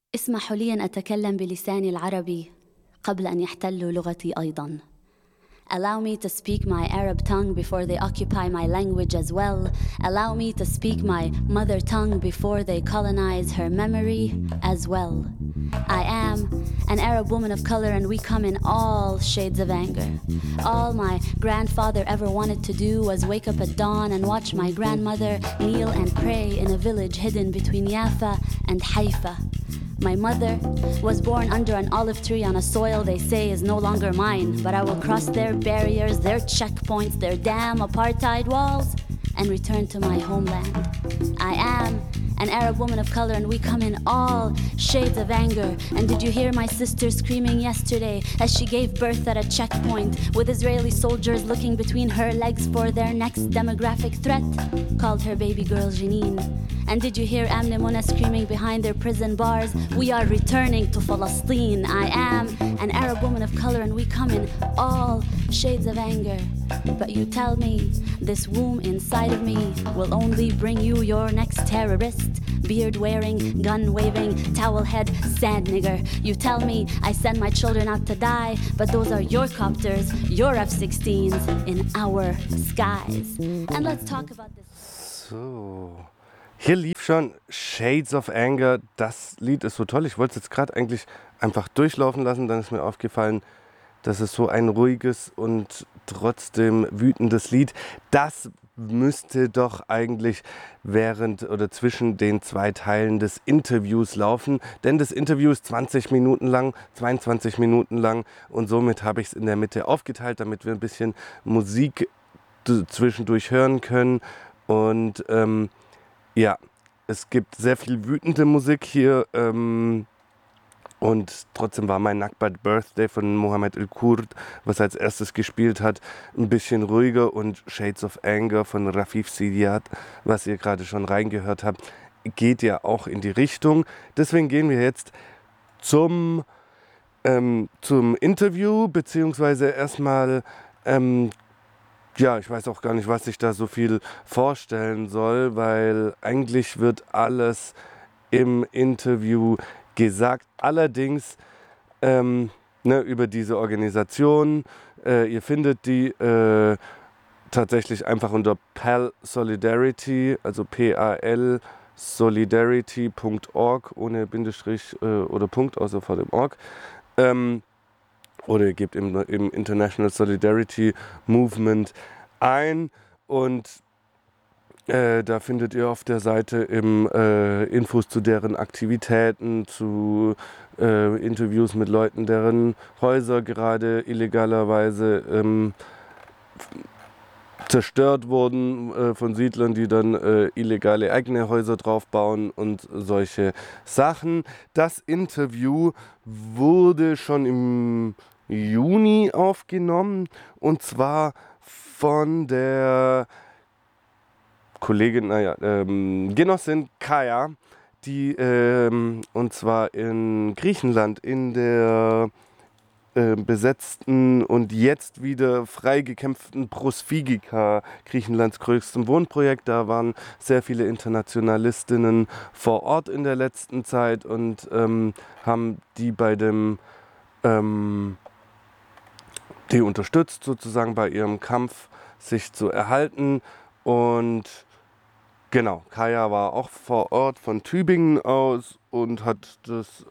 اسمحوا لي أن أتكلم بلساني العربي قبل أن يحتلوا لغتي أيضاً. Allow me to speak my Arab tongue before they occupy my language as well. Allow me to speak my mother tongue before they colonize her memory as well. I am an Arab woman of color and we come in all shades of anger. All my grandfather ever wanted to do was wake up at dawn and watch my grandmother kneel and pray in a village hidden between Jaffa and Haifa. My mother was born under an olive tree on a soil they say is no longer mine, but I will cross their barriers, their checkpoints, their damn apartheid walls, and return to my homeland. I am an Arab woman of color and we come in all shades of anger. And did you hear my sister screaming yesterday as she gave birth at a checkpoint with Israeli soldiers looking between her legs for their next demographic threat? Called her baby girl Janine. And did you hear Amne Mona screaming behind their prison bars? We are returning to Palestine. I am an Arab woman of color and we come in all shades of anger. But you tell me this womb inside of me will only bring you your next terrorist. Beard wearing, gun waving, towel head, sand nigger. You tell me I send my children out to die, but those are your copters, your F-16s in our skies. And let's talk about this. So. Hier lief schon Shades of Anger. Das Lied ist so toll. Ich wollte es jetzt gerade eigentlich einfach durchlaufen lassen. Dann ist mir aufgefallen, das ist so ein ruhiges und trotzdem wütendes Lied. Das müsste doch eigentlich während oder zwischen den zwei Teilen des Interviews laufen. Denn das Interview ist 20 Minuten lang, 22 Minuten lang. Und somit habe ich es in der Mitte aufgeteilt, damit wir ein bisschen Musik zwischendurch hören können. Und ja, es gibt sehr viel wütende Musik hier und trotzdem war mein Nakbat Birthday von Mohammed El-Kurd, was als erstes gespielt hat, ein bisschen ruhiger und Shades of Anger von Rafif Sidiat, was ihr gerade schon reingehört habt, geht ja auch in die Richtung. Deswegen gehen wir jetzt zum Interview, beziehungsweise erstmal ja, ich weiß auch gar nicht, was ich da so viel vorstellen soll, weil eigentlich wird alles im Interview gesagt. Allerdings über diese Organisation. Ihr findet die tatsächlich einfach unter PAL Solidarity, also PAL solidarity.org, ohne Bindestrich oder Punkt, außer vor dem Org. Oder ihr gebt im International Solidarity Movement ein und da findet ihr auf der Seite Infos zu deren Aktivitäten, zu Interviews mit Leuten, deren Häuser gerade illegalerweise zerstört wurden von Siedlern, die dann illegale eigene Häuser draufbauen und solche Sachen. Das Interview wurde schon im Juni aufgenommen und zwar von der Kollegin, Genossin Kaya, die und zwar in Griechenland in der besetzten und jetzt wieder freigekämpften Prosfigika, Griechenlands größtem Wohnprojekt. Da waren sehr viele Internationalistinnen vor Ort in der letzten Zeit und haben die bei dem die unterstützt sozusagen bei ihrem Kampf, sich zu erhalten. Und genau, Kaya war auch vor Ort von Tübingen aus und hat das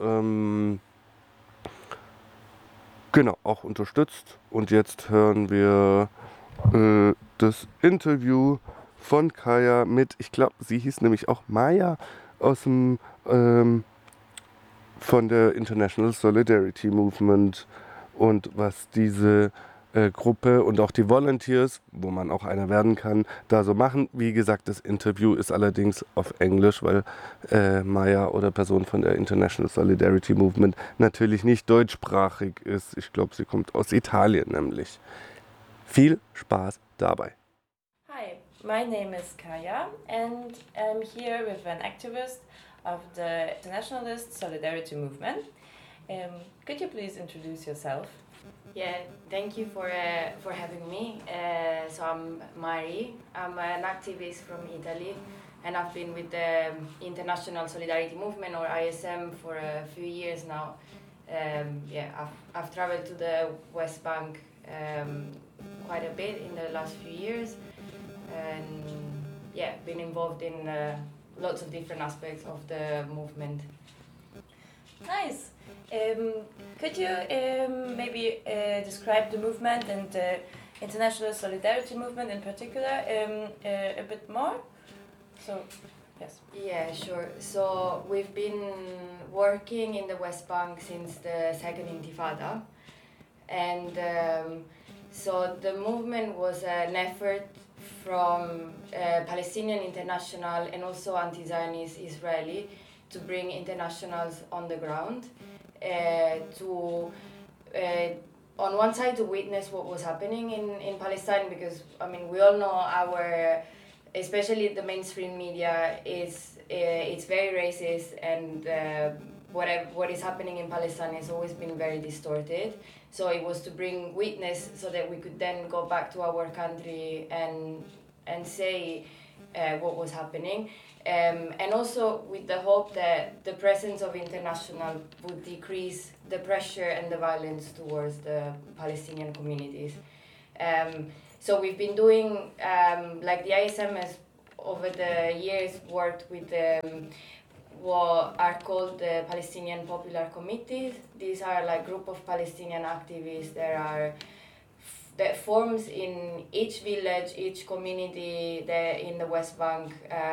auch unterstützt. Und jetzt hören wir das Interview von Kaya mit, ich glaube, sie hieß nämlich auch Maya aus dem von der International Solidarity Movement und was diese Gruppe und auch die Volunteers, wo man auch einer werden kann, da so machen. Wie gesagt, das Interview ist allerdings auf Englisch, weil Maya oder Person von der International Solidarity Movement natürlich nicht deutschsprachig ist. Ich glaube, sie kommt aus Italien nämlich. Viel Spaß dabei. Hi, my name is Kaya and I'm here with an activist of the Internationalist Solidarity Movement. Could you please introduce yourself? Yeah, thank you for having me. So I'm Mari. I'm an activist from Italy, and I've been with the International Solidarity Movement, or ISM, for a few years now. I've traveled to the West Bank quite a bit in the last few years, and been involved in lots of different aspects of the movement. Nice. Could you maybe describe the movement and the International Solidarity Movement in particular a bit more? So, yes. Yeah, sure. So we've been working in the West Bank since the Second Intifada, and so the movement was an effort from Palestinian International and also anti-Zionist Israeli to bring internationals on the ground on one side to witness what was happening in Palestine, because I mean we all know especially the mainstream media it's very racist, and what is happening in Palestine has always been very distorted. So it was to bring witness so that we could then go back to our country and say what was happening. And also with the hope that the presence of international would decrease the pressure and the violence towards the Palestinian communities. So we've been doing, like the ISM has over the years worked with what are called the Palestinian Popular Committees. These are like group of Palestinian activists that forms in each village, each community there in the West Bank.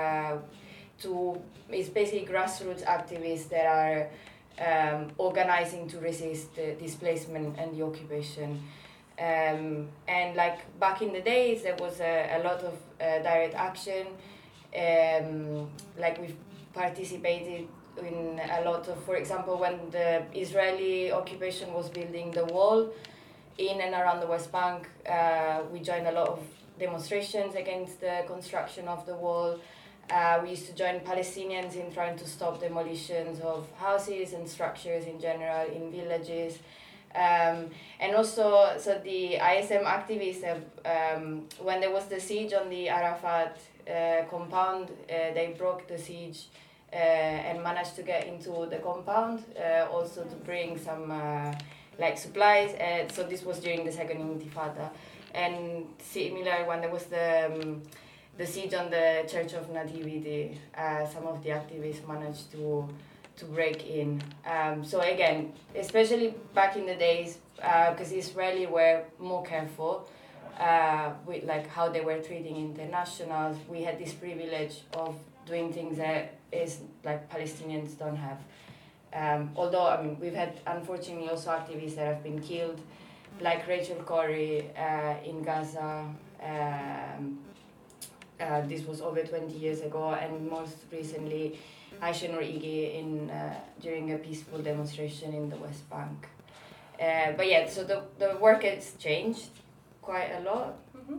It's basically grassroots activists that are organizing to resist the displacement and the occupation. And like back in the days, there was a lot of direct action. Like we've participated in a lot of, for example, when the Israeli occupation was building the wall in and around the West Bank, we joined a lot of demonstrations against the construction of the wall. We used to join Palestinians in trying to stop demolitions of houses and structures in general in villages. And also, so the ISM activists, when there was the siege on the Arafat compound, they broke the siege and managed to get into the compound, also to bring some like supplies. So this was during the Second Intifada. And similar, when there was the siege on the Church of Nativity, some of the activists managed to break in. So again, especially back in the days, because Israeli were more careful with like how they were treating internationals, we had this privilege of doing things that is like Palestinians don't have. Although I mean we've had unfortunately also activists that have been killed, like Rachel Corrie in Gaza. This was over 20 years ago, and most recently Aisha Noor Igi during a peaceful demonstration in the West Bank. But yeah, so the work has changed quite a lot. Mm-hmm.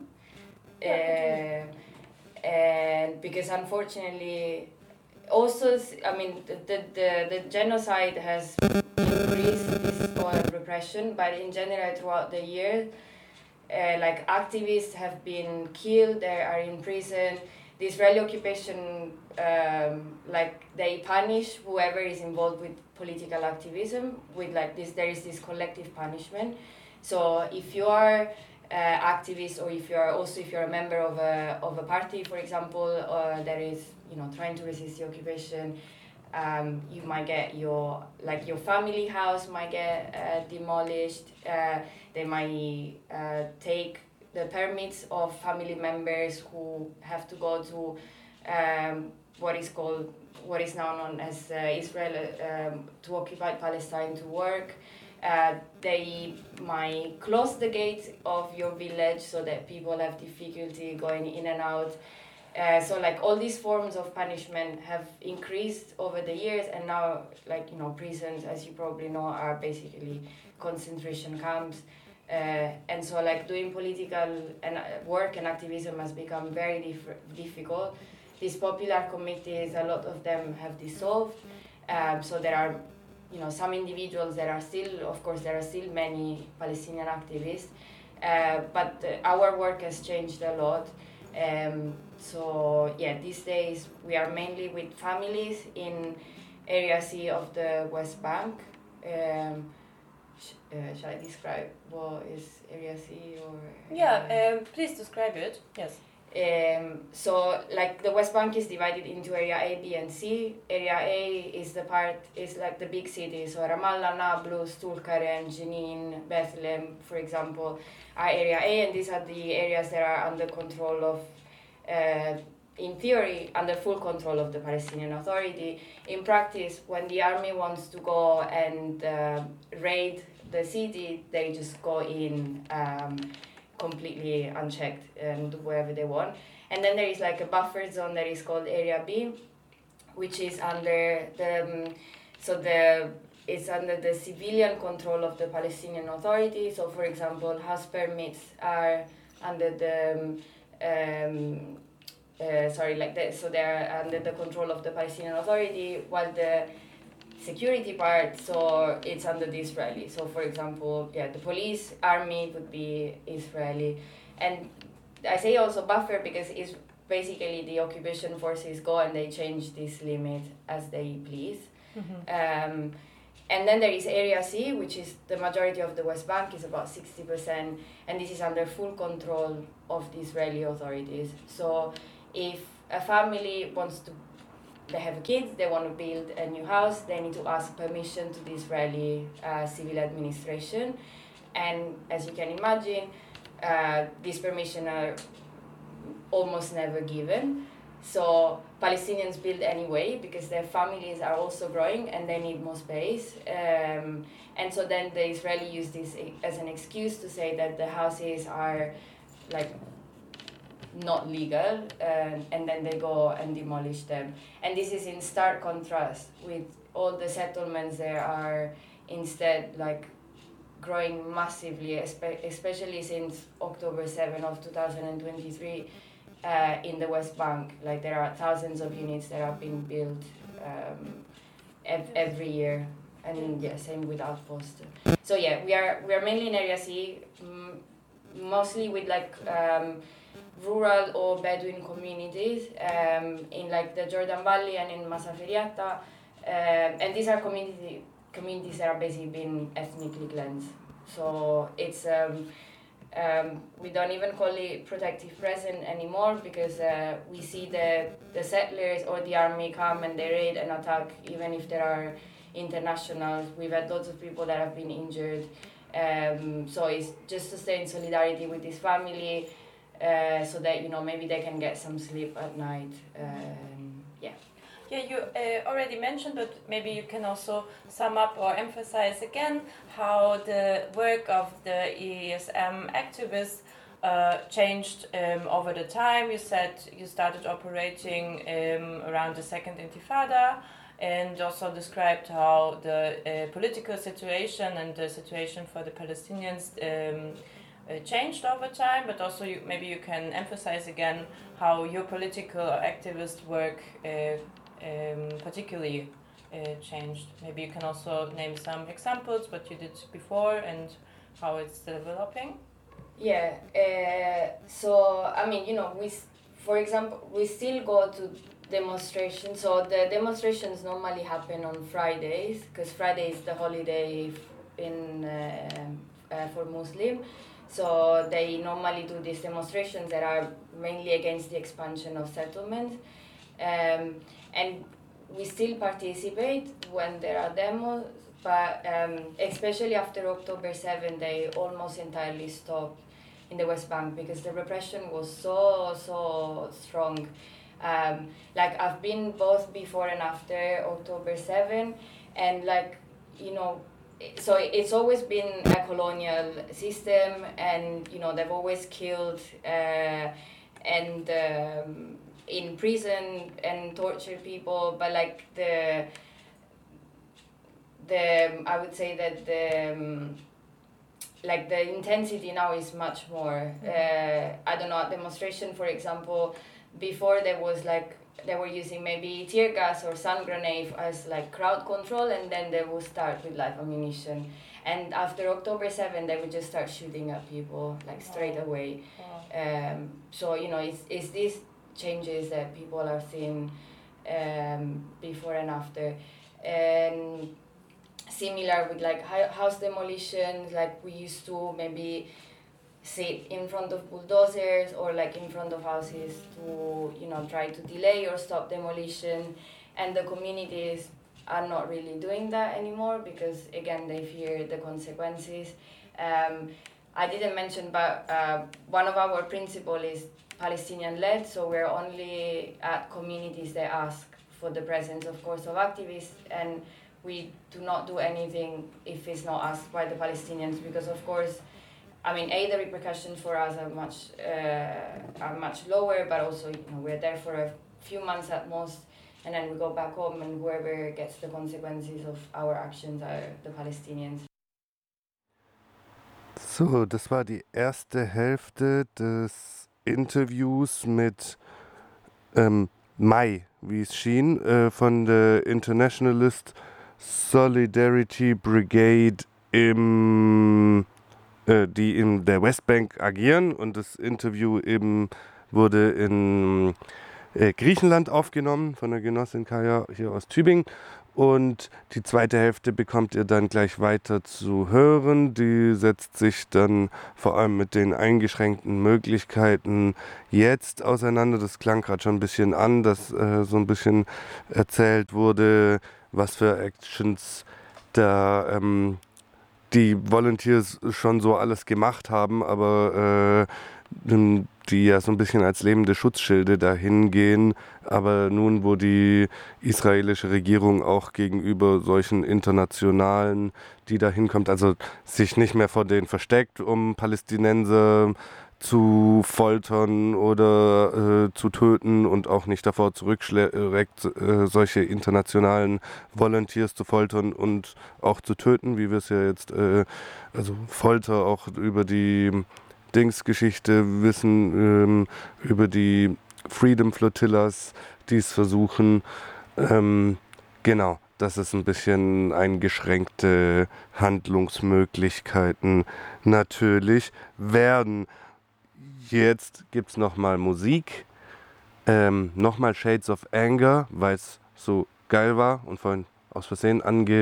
And because unfortunately, also, I mean, the genocide has increased this repression, but in general throughout the year, like activists have been killed, they are in prison. The Israeli occupation, like they punish whoever is involved with political activism with like this. There is this collective punishment. So if you are activist, or if you're a member of a party, for example, that is trying to resist the occupation, you might get your family house might get demolished. They might take the permits of family members who have to go to what is now known as Israel to occupy Palestine to work. They might close the gates of your village so that people have difficulty going in and out. So like all these forms of punishment have increased over the years, and now prisons, as you probably know, are basically concentration camps. And so like doing political and work and activism has become very difficult. These popular committees, a lot of them have dissolved. So there are some individuals that are still, of course, there are still many Palestinian activists, but our work has changed a lot. So yeah, these days we are mainly with families in Area C of the West Bank. Shall I describe what is Area C or? Yeah, please describe it. Yes. So like the West Bank is divided into Area A, B, and C. Area A is like the big cities, so Ramallah, Nablus, Tulkarem, Jenin, Bethlehem, for example, are Area A, and these are the areas that are under control of, in theory, under full control of the Palestinian Authority. In practice, when the army wants to go and raid the city, they just go in completely unchecked and do whatever they want. And then there is like a buffer zone that is called Area B, which is under it's under the civilian control of the Palestinian Authority. So, for example, house permits are under the so they're under the control of the Palestinian Authority, while the security part, so it's under the Israeli. So, for example, the police, army would be Israeli. And I say also buffer because it's basically the occupation forces go and they change this limit as they please. Mm-hmm. And then there is Area C, which is the majority of the West Bank, is about 60%, and this is under full control of the Israeli authorities. So if a family they have kids, they want to build a new house, they need to ask permission to the Israeli civil administration. And as you can imagine, these permissions are almost never given. So Palestinians build anyway because their families are also growing and they need more space. And so then the Israeli use this as an excuse to say that the houses are like not legal, and then they go and demolish them. And this is in stark contrast with all the settlements that are instead like growing massively, especially since October 7 of 2023 in the West Bank. Like there are thousands of units that are being built every year, and same with outposts. So we are mainly in Area C, mostly with like rural or Bedouin communities in like the Jordan Valley and in Masaferiata, and these are communities that are basically being ethnically cleansed. So it's we don't even call it protective presence anymore because we see the settlers or the army come and they raid and attack even if there are internationals. We've had lots of people that have been injured. So it's just to stay in solidarity with this family, so that maybe they can get some sleep at night. Yeah, you already mentioned, but maybe you can also sum up or emphasize again how the work of the ESM activists changed over the time. You said you started operating around the Second Intifada, and also described how the political situation and the situation for the Palestinians changed over time, but also maybe you can emphasize again how your political or activist work particularly changed. Maybe you can also name some examples, what you did before and how it's developing. So I mean, for example, we still go to demonstrations. So the demonstrations normally happen on Fridays because Friday is the holiday for Muslim. So they normally do these demonstrations that are mainly against the expansion of settlements. And we still participate when there are demos, but especially after October 7, they almost entirely stopped in the West Bank because the repression was so strong. Like I've been both before and after October 7, and so it's always been a colonial system, and they've always killed and in prison and torture people, but like the I would say that the intensity now is much more. I don't know, at demonstration, for example, before there was like they were using maybe tear gas or sun grenade as like crowd control, and then they would start with live ammunition. And after October 7, they would just start shooting at people like straight away. So it's these changes that people are seeing before and after. And similar with like house demolitions, like we used to maybe sit in front of bulldozers or like in front of houses to try to delay or stop demolition, and the communities are not really doing that anymore because again they fear the consequences. I didn't mention, but one of our principles is Palestinian led, so we're only at communities that ask for the presence, of course, of activists, and we do not do anything if it's not asked by the Palestinians, because of course, I mean, the repercussions for us are much lower, but also we're there for a few months at most, and then we go back home, and whoever gets the consequences of our actions are the Palestinians. So, das war die erste Hälfte des Interviews mit Mai, wie es schien, von der Internationalist Solidarity Brigade die in der Westbank agieren, und das Interview eben wurde in Griechenland aufgenommen von der Genossin Kaya hier aus Tübingen, und die zweite Hälfte bekommt ihr dann gleich weiter zu hören. Die setzt sich dann vor allem mit den eingeschränkten Möglichkeiten jetzt auseinander. Das klang gerade schon ein bisschen an, dass so ein bisschen erzählt wurde, was für Actions da die Volunteers schon so alles gemacht haben, aber die ja so ein bisschen als lebende Schutzschilde dahin gehen. Aber nun, wo die israelische Regierung auch gegenüber solchen Internationalen, die da hinkommt, also sich nicht mehr vor denen versteckt, um Palästinenser zu foltern oder zu töten, und auch nicht davor zurückschreckt, solche internationalen Volunteers zu foltern und auch zu töten, wie wir es ja jetzt, also Folter auch über die Geschichte wissen, über die Freedom Flotillas, die es versuchen. Genau, dass es ein bisschen eingeschränkte Handlungsmöglichkeiten natürlich werden. Jetzt gibt es nochmal Musik, nochmal Shades of Anger, weil es so geil war und vorhin aus Versehen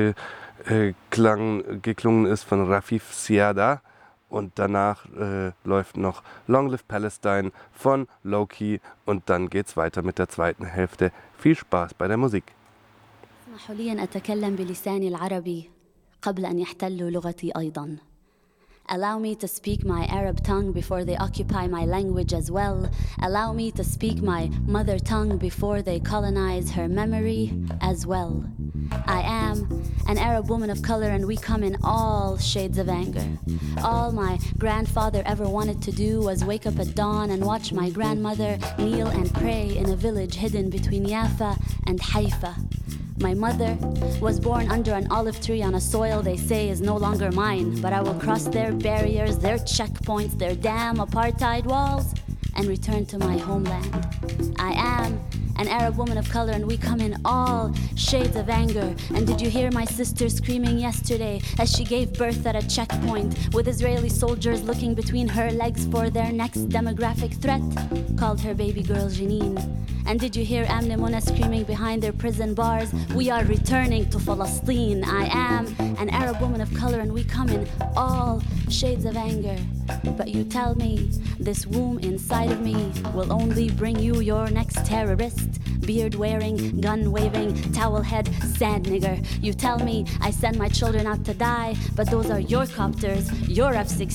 geklungen ist von Rafif Siada. Und danach läuft noch Long Live Palestine von Loki, und dann geht's weiter mit der zweiten Hälfte. Viel Spaß bei der Musik. اسمحوا لي أن أتكلم بلساني العربي قبل أن يحتلوا لغتي أيضاً. Allow me to speak my Arab tongue before they occupy my language as well. Allow me to speak my mother tongue before they colonize her memory as well. I am an Arab woman of color, and we come in all shades of anger. All my grandfather ever wanted to do was wake up at dawn and watch my grandmother kneel and pray in a village hidden between Yafa and Haifa. My mother was born under an olive tree on a soil they say is no longer mine, but I will cross their barriers, their checkpoints, their damn apartheid walls, and return to my homeland. I am an Arab woman of color, and we come in all shades of anger. And did you hear my sister screaming yesterday as she gave birth at a checkpoint, with Israeli soldiers looking between her legs for their next demographic threat? Called her baby girl Janine. And did you hear Amne Mona screaming behind their prison bars, we are returning to Palestine? I am an Arab woman of color, and we come in all shades of anger. But you tell me this womb inside of me will only bring you your next terrorist, beard-wearing, gun-waving, towel-head, sand nigger. You tell me I send my children out to die, but those are your copters, your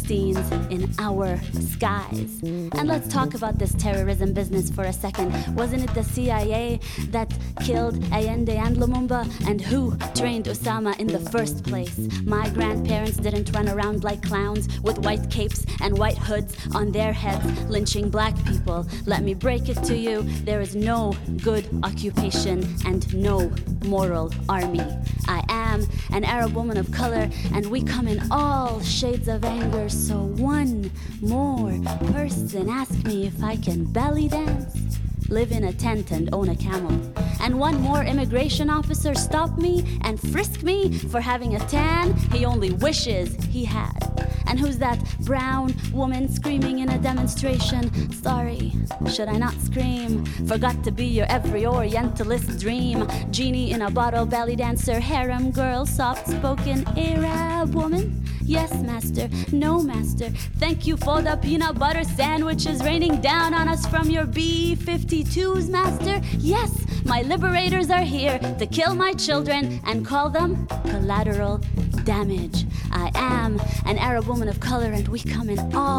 F-16s in our skies. And let's talk about this terrorism business for a second. Wasn't it the CIA that killed Allende and Lumumba? And who trained Osama in the first place? My grandparents didn't run around like clowns with white capes and white hoods on their heads, lynching black people. Let me break it to you, there is no good occupation and no moral army. I am an Arab woman of color, and we come in all shades of anger. So one more person ask me if I can belly dance. live in a tent and own a camel. And one more immigration officer stopped me and frisked me for having a tan he only wishes he had. And who's that brown woman screaming in a demonstration? Sorry, should I not scream? Forgot to be your every Orientalist dream. Genie in a bottle, belly dancer, harem girl, soft-spoken Arab woman. Yes, master, no, master. Thank you for the peanut butter sandwiches raining down on us from your B-52s, master. Yes, my liberators are here to kill my children and call them collateral damage. I am an Arab woman of color and we come in all